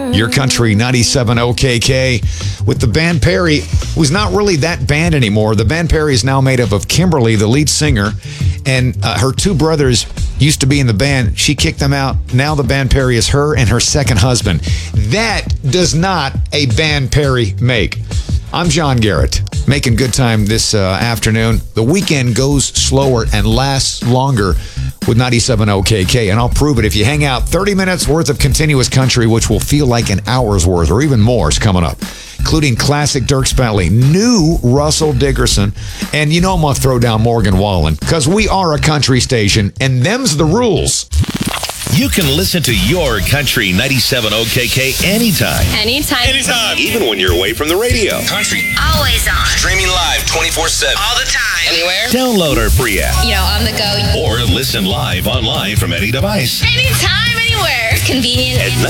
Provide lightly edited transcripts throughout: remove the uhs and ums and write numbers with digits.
Your Country 97 OKK with the band Perry, who's not really that band anymore. The band Perry is now made up of Kimberly, the lead singer, and her two brothers used to be in the band. She kicked them out. Now the band Perry is her and her second husband. That does not a band Perry make. I'm John Garrett, making good time this afternoon. The weekend goes slower and lasts longer with 97 OKK, and I'll prove it. If you hang out, 30 minutes worth of continuous country, which will feel like an hour's worth or even more, is coming up, including classic Dierks Bentley, new Russell Dickerson, and you know I'm going to throw down Morgan Wallen, because we are a country station, and them's the rules. You can listen to Your Country 97 OKK anytime. Anytime. Even when you're away from the radio. Country. Always on. Streaming live 24/7. All the time. Anywhere. Download our free app. On the go. Or listen live online from any device. Anytime, anywhere. Convenient. At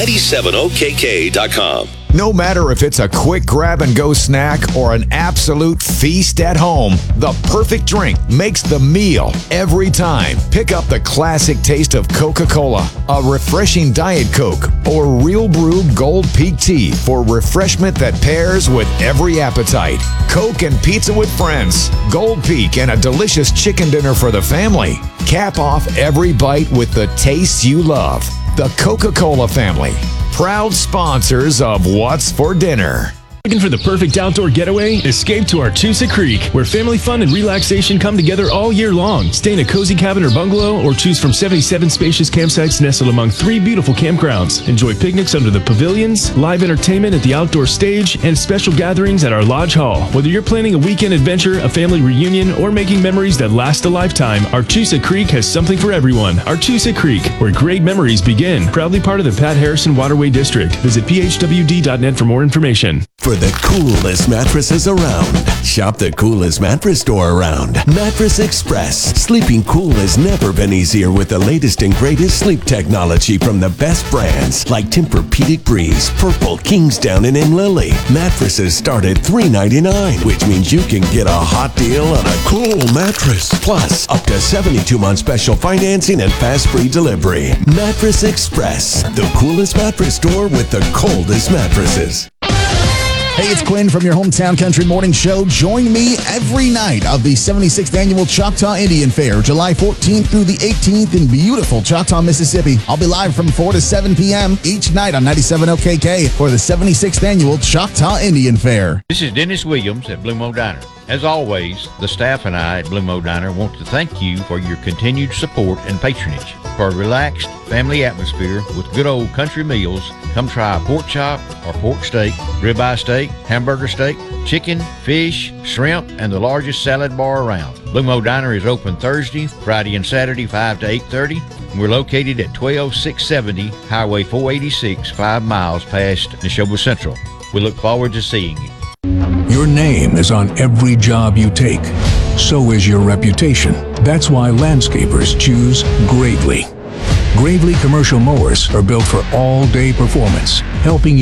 97okk.com. No matter if it's a quick grab-and-go snack or an absolute feast at home, the perfect drink makes the meal every time. Pick up the classic taste of Coca-Cola, a refreshing Diet Coke, or Real Brew Gold Peak Tea for refreshment that pairs with every appetite. Coke and pizza with friends, Gold Peak, and a delicious chicken dinner for the family. Cap off every bite with the taste you love. The Coca-Cola family. Proud sponsors of What's for Dinner. Looking for the perfect outdoor getaway? Escape to Artusa Creek, where family fun and relaxation come together all year long. Stay in a cozy cabin or bungalow, or choose from 77 spacious campsites nestled among 3 beautiful campgrounds. Enjoy picnics under the pavilions, live entertainment at the outdoor stage, and special gatherings at our lodge hall. Whether you're planning a weekend adventure, a family reunion, or making memories that last a lifetime, Artusa Creek has something for everyone. Artusa Creek, where great memories begin. Proudly part of the Pat Harrison Waterway District. Visit phwd.net for more information. For the coolest mattresses around, shop the coolest mattress store around. Mattress Express. Sleeping cool has never been easier with the latest and greatest sleep technology from the best brands like Tempur-Pedic Breeze, Purple, Kingsdown, and Lily. Mattresses start at $399, which means you can get a hot deal on a cool mattress. Plus, up to 72-month special financing and fast free delivery. Mattress Express, the coolest mattress store with the coldest mattresses. Hey, it's Quinn from your Hometown Country Morning Show. Join me every night of the 76th Annual Choctaw Indian Fair, July 14th through the 18th in beautiful Choctaw, Mississippi. I'll be live from 4 to 7 p.m. each night on 97 OKK for the 76th Annual Choctaw Indian Fair. This is Dennis Williams at Blue Mo Diner. As always, the staff and I at Blue Mo Diner want to thank you for your continued support and patronage. For a relaxed family atmosphere with good old country meals, come try a pork chop or pork steak, ribeye steak, hamburger steak, chicken, fish, shrimp, and the largest salad bar around. Blue Mo Diner is open Thursday, Friday, and Saturday, 5 to 8:30. We're located at 12670 Highway 486, 5 miles past Neshoba Central. We look forward to seeing you. Your name is on every job you take. So is your reputation. That's why landscapers choose Gravely. Gravely commercial mowers are built for all-day performance, helping you